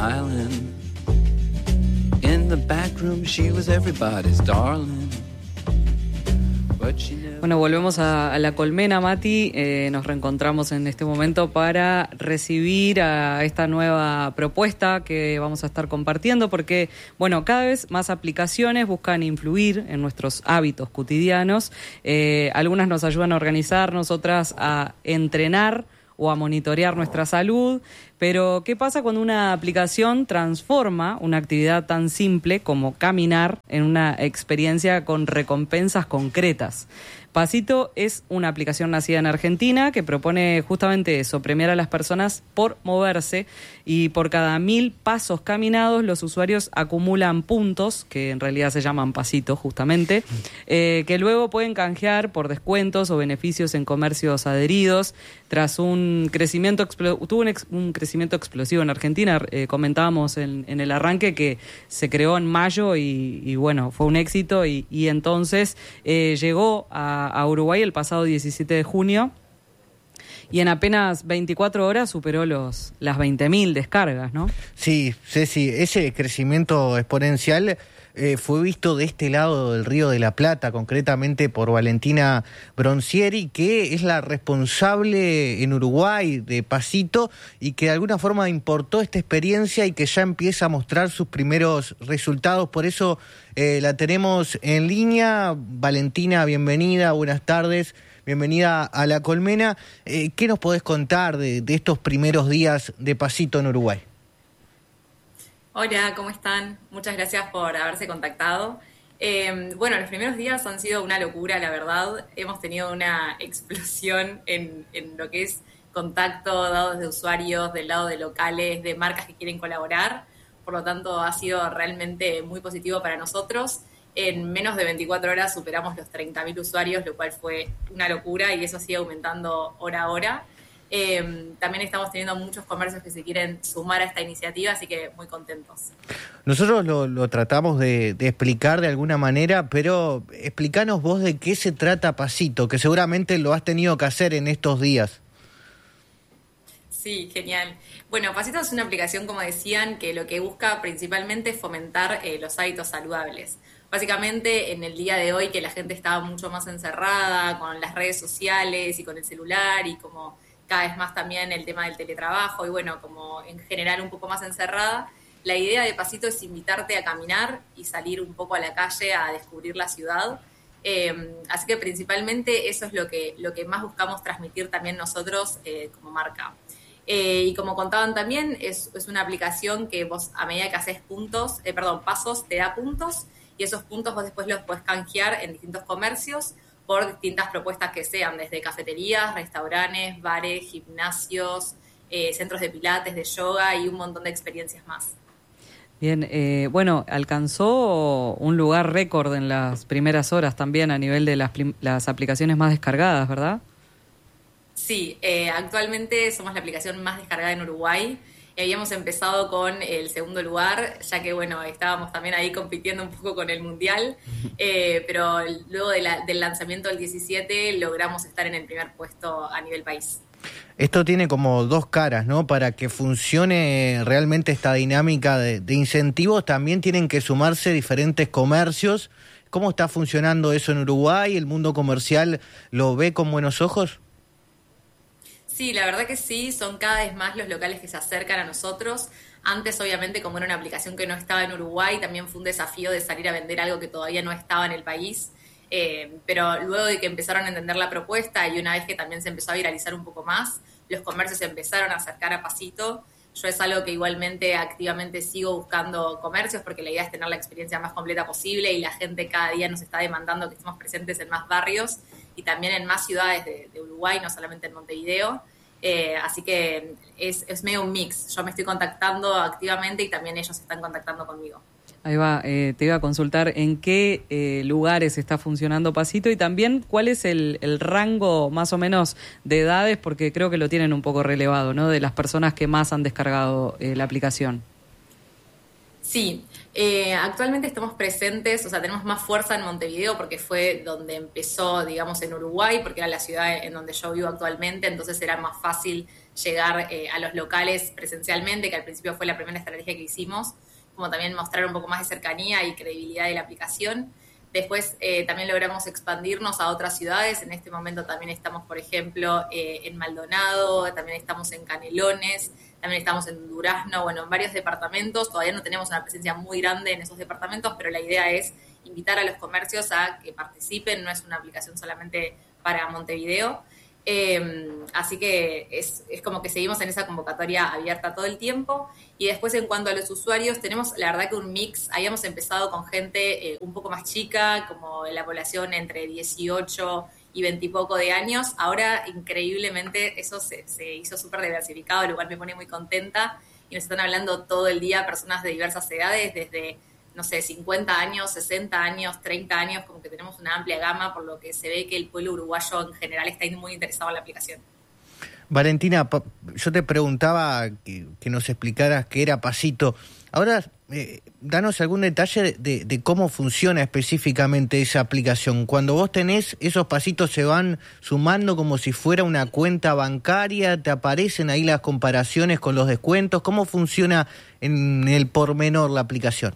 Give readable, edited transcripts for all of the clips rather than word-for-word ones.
smiling. In the back room she was everybody's darling. Bueno, volvemos a La Colmena, Mati. Nos reencontramos en este momento para recibir a esta nueva propuesta que vamos a estar compartiendo porque, bueno, cada vez más aplicaciones buscan influir en nuestros hábitos cotidianos. Algunas nos ayudan a organizarnos, otras a entrenar o a monitorear nuestra salud. Pero, ¿qué pasa cuando una aplicación transforma una actividad tan simple como caminar en una experiencia con recompensas concretas? Pasito es una aplicación nacida en Argentina que propone justamente eso, premiar a las personas por moverse, y por cada 1.000 pasos caminados los usuarios acumulan puntos, que en realidad se llaman pasitos justamente, que luego pueden canjear por descuentos o beneficios en comercios adheridos. Tras un crecimiento un crecimiento explosivo en Argentina, comentábamos en el arranque que se creó en mayo y bueno, fue un éxito y entonces llegó a Uruguay el pasado 17 de junio y en apenas 24 horas superó las 20.000 descargas, ¿no? Sí, Ceci, ese crecimiento exponencial fue visto de este lado del Río de la Plata, concretamente por Valentina Broncieri, que es la responsable en Uruguay de Pasito y que de alguna forma importó esta experiencia y que ya empieza a mostrar sus primeros resultados. Por eso la tenemos en línea. Valentina, bienvenida, buenas tardes. Bienvenida a La Colmena. ¿Qué nos podés contar de estos primeros días de Pasito en Uruguay? Hola, ¿cómo están? Muchas gracias por haberse contactado. Bueno, los primeros días han sido una locura, la verdad. Hemos tenido una explosión en lo que es contacto, datos de usuarios, del lado de locales, de marcas que quieren colaborar. Por lo tanto, ha sido realmente muy positivo para nosotros. En menos de 24 horas superamos los 30.000 usuarios, lo cual fue una locura y eso sigue aumentando hora a hora. También estamos teniendo muchos comercios que se quieren sumar a esta iniciativa, así que muy contentos. Nosotros lo tratamos de explicar de alguna manera, pero explícanos vos de qué se trata Pasito, que seguramente lo has tenido que hacer en estos días. Sí, genial. Bueno, Pasito es una aplicación, como decían, que lo que busca principalmente es fomentar los hábitos saludables. Básicamente, en el día de hoy que la gente estaba mucho más encerrada con las redes sociales y con el celular y como cada vez más también el tema del teletrabajo y bueno, como en general un poco más encerrada, la idea de Pasito es invitarte a caminar y salir un poco a la calle a descubrir la ciudad. Así que principalmente eso es lo que más buscamos transmitir también nosotros como marca. Y como contaban también, es una aplicación que vos a medida que haces pasos, te da puntos y esos puntos vos después los podés canjear en distintos comercios por distintas propuestas que sean, desde cafeterías, restaurantes, bares, gimnasios, centros de pilates, de yoga y un montón de experiencias más. Bien, bueno, alcanzó un lugar récord en las primeras horas también a nivel de las aplicaciones más descargadas, ¿verdad? Sí, actualmente somos la aplicación más descargada en Uruguay. Habíamos empezado con el segundo lugar, ya que bueno, estábamos también ahí compitiendo un poco con el Mundial, pero luego del lanzamiento del 17 logramos estar en el primer puesto a nivel país. Esto tiene como dos caras, ¿no? Para que funcione realmente esta dinámica de incentivos, también tienen que sumarse diferentes comercios. ¿Cómo está funcionando eso en Uruguay? ¿El mundo comercial lo ve con buenos ojos? Sí, la verdad que sí, son cada vez más los locales que se acercan a nosotros. Antes, obviamente, como era una aplicación que no estaba en Uruguay, también fue un desafío de salir a vender algo que todavía no estaba en el país. Pero luego de que empezaron a entender la propuesta y una vez que también se empezó a viralizar un poco más, los comercios se empezaron a acercar a Pasito. Yo es algo que igualmente activamente sigo buscando comercios porque la idea es tener la experiencia más completa posible y la gente cada día nos está demandando que estemos presentes en más barrios y también en más ciudades de Uruguay, no solamente en Montevideo. Así que es medio un mix. Yo me estoy contactando activamente y también ellos se están contactando conmigo. Ahí va, te iba a consultar en qué lugares está funcionando Pasito y también cuál es el rango más o menos de edades, porque creo que lo tienen un poco relevado, ¿no? De las personas que más han descargado la aplicación. Sí, actualmente estamos presentes, o sea, tenemos más fuerza en Montevideo porque fue donde empezó, digamos, en Uruguay, porque era la ciudad en donde yo vivo actualmente, entonces era más fácil llegar a los locales presencialmente, que al principio fue la primera estrategia que hicimos, como también mostrar un poco más de cercanía y credibilidad de la aplicación. Después también logramos expandirnos a otras ciudades. En este momento también estamos, por ejemplo, en Maldonado, también estamos en Canelones, también estamos en Durazno, bueno, en varios departamentos. Todavía no tenemos una presencia muy grande en esos departamentos, pero la idea es invitar a los comercios a que participen. No es una aplicación solamente para Montevideo. Así que es como que seguimos en esa convocatoria abierta todo el tiempo. Y después, en cuanto a los usuarios, tenemos la verdad que un mix. Habíamos empezado con gente un poco más chica, como la población entre 18 y 20 y poco de años. Ahora, increíblemente, eso se hizo súper diversificado, lo cual me pone muy contenta. Y nos están hablando todo el día personas de diversas edades, desde, no sé, 50 años, 60 años, 30 años, como que tenemos una amplia gama, por lo que se ve que el pueblo uruguayo en general está muy interesado en la aplicación. Valentina, yo te preguntaba que nos explicaras qué era Pasito. Ahora, danos algún detalle de cómo funciona específicamente esa aplicación. Cuando vos tenés esos pasitos, se van sumando como si fuera una cuenta bancaria, te aparecen ahí las comparaciones con los descuentos. ¿Cómo funciona en el pormenor la aplicación?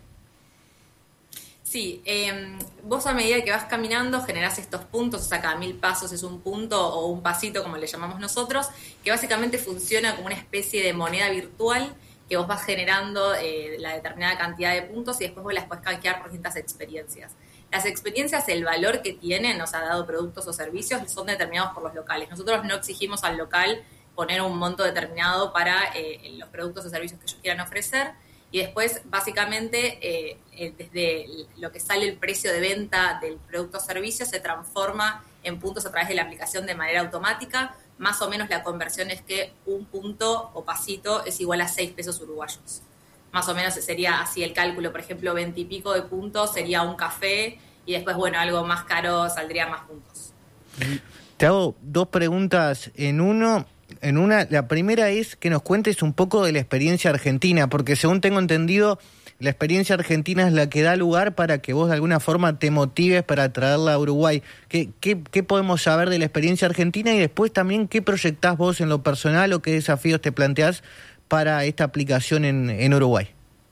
Sí, vos a medida que vas caminando generás estos puntos, o sea, cada 1000 pasos es un punto o un pasito, como le llamamos nosotros, que básicamente funciona como una especie de moneda virtual que vos vas generando la determinada cantidad de puntos y después vos las podés canjear por distintas experiencias. Las experiencias, el valor que tienen, o sea, dado productos o servicios, son determinados por los locales. Nosotros no exigimos al local poner un monto determinado para los productos o servicios que ellos quieran ofrecer. Y después, básicamente, desde lo que sale el precio de venta del producto o servicio se transforma en puntos a través de la aplicación de manera automática. Más o menos la conversión es que un punto o pasito es igual a 6 pesos uruguayos. Más o menos sería así el cálculo. Por ejemplo, 20 y pico de puntos sería un café y después, bueno, algo más caro saldría más puntos. Te hago dos preguntas en uno. La primera es que nos cuentes un poco de la experiencia argentina, porque según tengo entendido, la experiencia argentina es la que da lugar para que vos de alguna forma te motives para traerla a Uruguay. ¿Qué podemos saber de la experiencia argentina? Y después también, ¿qué proyectás vos en lo personal o qué desafíos te planteás para esta aplicación en Uruguay?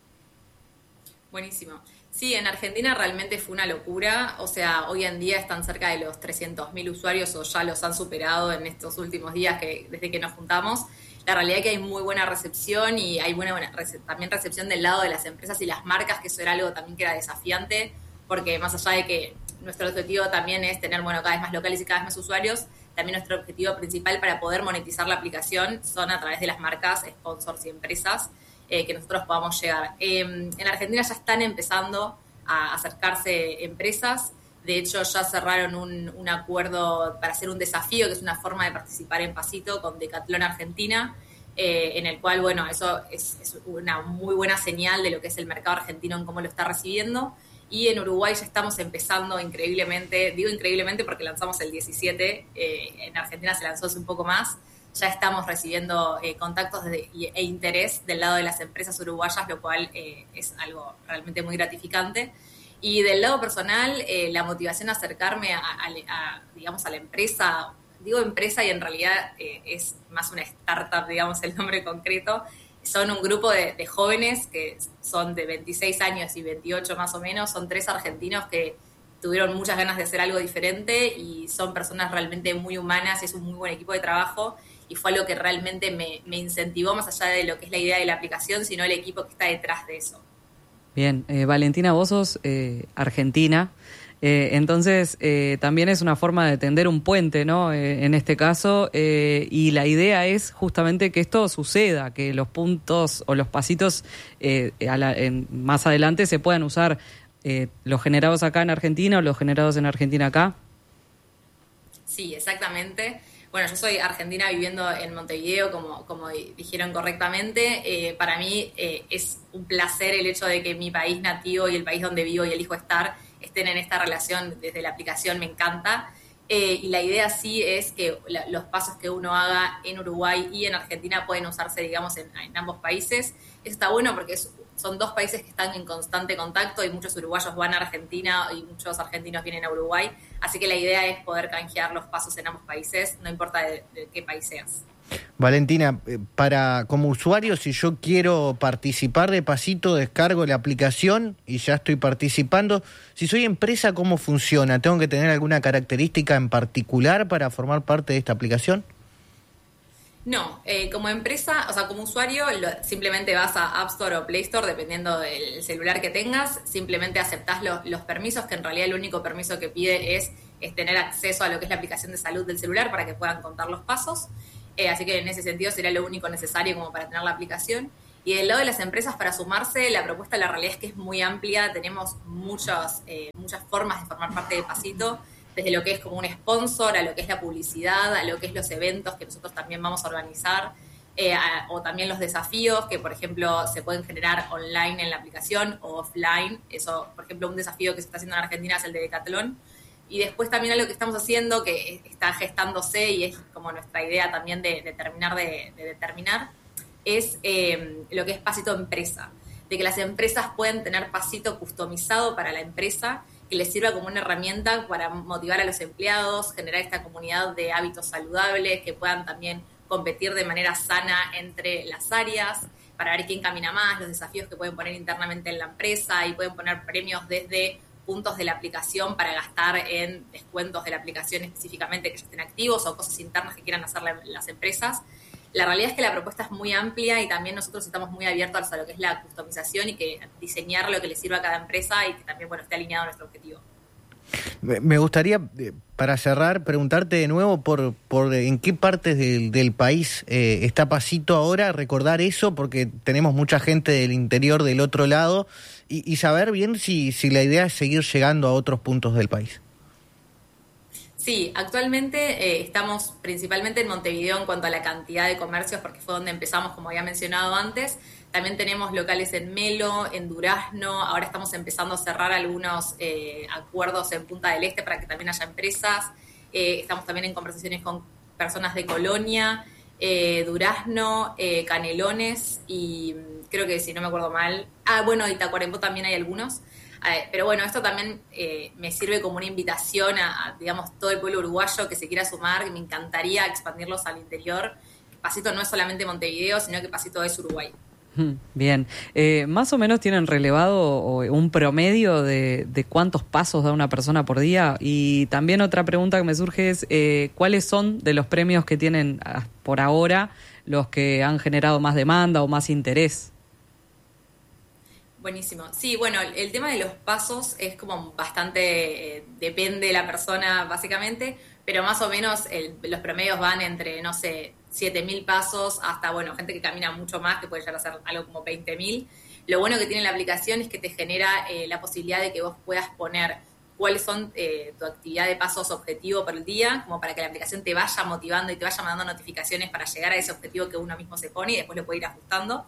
Buenísimo. Sí, en Argentina realmente fue una locura, o sea, hoy en día están cerca de los 300.000 usuarios o ya los han superado en estos últimos días desde que nos juntamos. La realidad es que hay muy buena recepción y hay también recepción del lado de las empresas y las marcas, que eso era algo también que era desafiante, porque más allá de que nuestro objetivo también es tener, bueno, cada vez más locales y cada vez más usuarios, también nuestro objetivo principal para poder monetizar la aplicación son a través de las marcas, sponsors y empresas, que nosotros podamos llegar. En Argentina ya están empezando a acercarse empresas. De hecho, ya cerraron un acuerdo para hacer un desafío, que es una forma de participar en Pasito con Decathlon Argentina, en el cual, bueno, eso es una muy buena señal de lo que es el mercado argentino en cómo lo está recibiendo. Y en Uruguay ya estamos empezando increíblemente, digo increíblemente porque lanzamos el 17, en Argentina se lanzó hace un poco más. Ya estamos recibiendo contactos e interés del lado de las empresas uruguayas, lo cual es algo realmente muy gratificante. Y del lado personal, la motivación a acercarme digamos, a la empresa, digo empresa y en realidad es más una startup, digamos, el nombre concreto. Son un grupo de jóvenes que son de 26 años y 28 más o menos, son 3 argentinos que tuvieron muchas ganas de hacer algo diferente y son personas realmente muy humanas, es un muy buen equipo de trabajo y fue algo que realmente me incentivó más allá de lo que es la idea de la aplicación, sino el equipo que está detrás de eso. Bien, Valentina, vos sos argentina, entonces también es una forma de tender un puente, ¿no? En este caso, y la idea es justamente que esto suceda, que los puntos o los pasitos más adelante se puedan usar, los generados acá en Argentina o los generados en Argentina acá. Sí, exactamente. Bueno, yo soy argentina viviendo en Montevideo, como dijeron correctamente. Para mí es un placer el hecho de que mi país nativo y el país donde vivo y elijo estar estén en esta relación desde la aplicación, me encanta. Y la idea sí es que los pasos que uno haga en Uruguay y en Argentina pueden usarse, digamos, en ambos países. Eso está bueno porque son dos países que están en constante contacto y muchos uruguayos van a Argentina y muchos argentinos vienen a Uruguay, así que la idea es poder canjear los pasos en ambos países, no importa de qué país seas. Valentina, como usuario, si yo quiero participar de Pasito, descargo la aplicación y ya estoy participando. Si soy empresa, ¿cómo funciona? ¿Tengo que tener alguna característica en particular para formar parte de esta aplicación? No, como empresa, o sea, como usuario, simplemente vas a App Store o Play Store, dependiendo del celular que tengas, simplemente aceptás los permisos, que en realidad el único permiso que pide es tener acceso a lo que es la aplicación de salud del celular para que puedan contar los pasos. Así que en ese sentido sería lo único necesario como para tener la aplicación. Y del lado de las empresas, para sumarse, la propuesta la realidad es que es muy amplia. Tenemos muchas formas de formar parte de Pasito, desde lo que es como un sponsor, a lo que es la publicidad, a lo que es los eventos que nosotros también vamos a organizar, o también los desafíos que, por ejemplo, se pueden generar online en la aplicación o offline. Eso, por ejemplo, un desafío que se está haciendo en Argentina es el de Decathlon. Y después también algo que estamos haciendo, que está gestándose y es como nuestra idea también de terminar de determinar, es lo que es Pasito Empresa. De que las empresas pueden tener Pasito customizado para la empresa, que les sirva como una herramienta para motivar a los empleados, generar esta comunidad de hábitos saludables, que puedan también competir de manera sana entre las áreas, para ver quién camina más, los desafíos que pueden poner internamente en la empresa, y pueden poner premios desde puntos de la aplicación para gastar en descuentos de la aplicación específicamente que ya estén activos o cosas internas que quieran hacer las empresas. La realidad es que la propuesta es muy amplia y también nosotros estamos muy abiertos a lo que es la customización y que diseñar lo que le sirva a cada empresa y que también esté alineado a nuestro objetivo. Me gustaría, para cerrar, preguntarte de nuevo por en qué partes del país está Pasito ahora, recordar eso, porque tenemos mucha gente del interior del otro lado, y saber bien si la idea es seguir llegando a otros puntos del país. Sí, actualmente estamos principalmente en Montevideo en cuanto a la cantidad de comercios, porque fue donde empezamos, como había mencionado antes. También tenemos locales en Melo, en Durazno. Ahora estamos empezando a cerrar algunos acuerdos en Punta del Este para que también haya empresas. Estamos también en conversaciones con personas de Colonia, Durazno, Canelones y creo que, si no me acuerdo mal, y Tacuarembó también hay algunos. Pero bueno, esto también me sirve como una invitación a, digamos, todo el pueblo uruguayo que se quiera sumar, y me encantaría expandirlos al interior. Pasito no es solamente Montevideo, sino que Pasito es Uruguay. Bien. ¿Más o menos tienen relevado un promedio de cuántos pasos da una persona por día? Y también otra pregunta que me surge es, ¿cuáles son de los premios que tienen por ahora los que han generado más demanda o más interés? Buenísimo. Sí, bueno, el tema de los pasos es como bastante, depende de la persona básicamente, pero más o menos los promedios van entre, 7.000 pasos hasta, gente que camina mucho más, que puede llegar a ser algo como 20.000. Lo bueno que tiene la aplicación es que te genera la posibilidad de que vos puedas poner cuáles son tu actividad de pasos objetivo por el día, como para que la aplicación te vaya motivando y te vaya mandando notificaciones para llegar a ese objetivo que uno mismo se pone y después lo puede ir ajustando.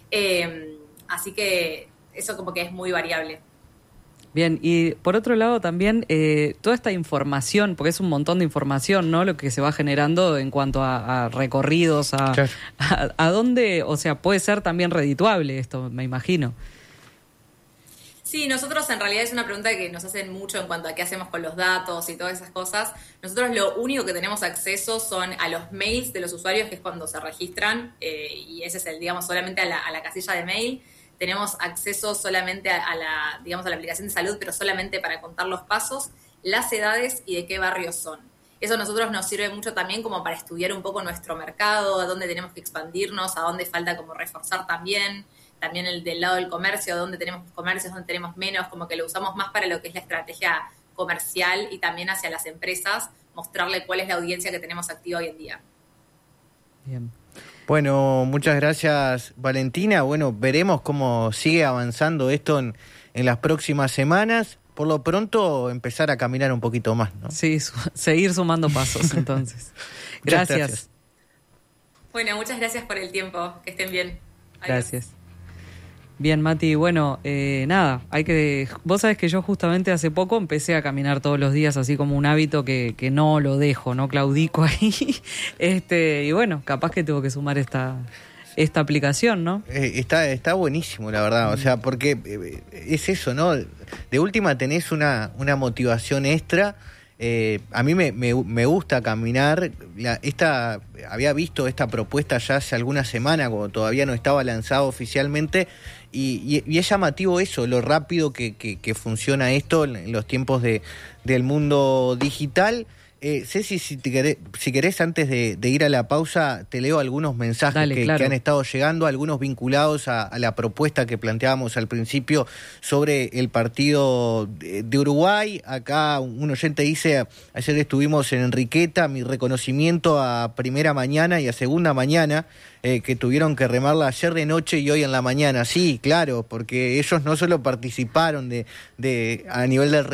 Así que eso como que es muy variable. Bien, y por otro lado también toda esta información, porque es un montón de información, ¿no? Lo que se va generando en cuanto a recorridos, Claro. a dónde, o sea, puede ser también redituable esto, me imagino. Sí, nosotros en realidad es una pregunta que nos hacen mucho en cuanto a qué hacemos con los datos y todas esas cosas. Nosotros lo único que tenemos acceso son a los mails de los usuarios, que es cuando se registran, y ese es solamente a la casilla de mail. Tenemos acceso solamente a la aplicación de salud, pero solamente para contar los pasos, las edades y de qué barrios son. Eso a nosotros nos sirve mucho también como para estudiar un poco nuestro mercado, a dónde tenemos que expandirnos, a dónde falta como reforzar también el del lado del comercio, dónde tenemos comercios, dónde tenemos menos, como que lo usamos más para lo que es la estrategia comercial y también hacia las empresas, mostrarle cuál es la audiencia que tenemos activa hoy en día. Bien. Bueno, muchas gracias, Valentina. Bueno, veremos cómo sigue avanzando esto en las próximas semanas. Por lo pronto, empezar a caminar un poquito más, ¿no? Sí, seguir sumando pasos, entonces. Gracias. Bueno, muchas gracias por el tiempo. Que estén bien. Adiós. Gracias. Bien, Mati, bueno, nada, vos sabés que yo justamente hace poco empecé a caminar todos los días así como un hábito que no lo dejo, no claudico ahí, y bueno, capaz que tengo que sumar esta esta aplicación, ¿no? Está buenísimo, la verdad, o sea, porque es eso, ¿no? De última tenés una motivación extra. A mí me gusta caminar. Había visto esta propuesta ya hace alguna semana, cuando todavía no estaba lanzado oficialmente, y es llamativo eso, lo rápido que funciona esto en los tiempos del mundo digital. Ceci, si querés, antes de ir a la pausa, te leo algunos mensajes. Dale, claro, que han estado llegando, algunos vinculados a la propuesta que planteábamos al principio sobre el partido de Uruguay. Acá un oyente dice: ayer estuvimos en Enriqueta, mi reconocimiento a primera mañana y a segunda mañana, que tuvieron que remarla ayer de noche y hoy en la mañana. Sí, claro, porque ellos no solo participaron a nivel del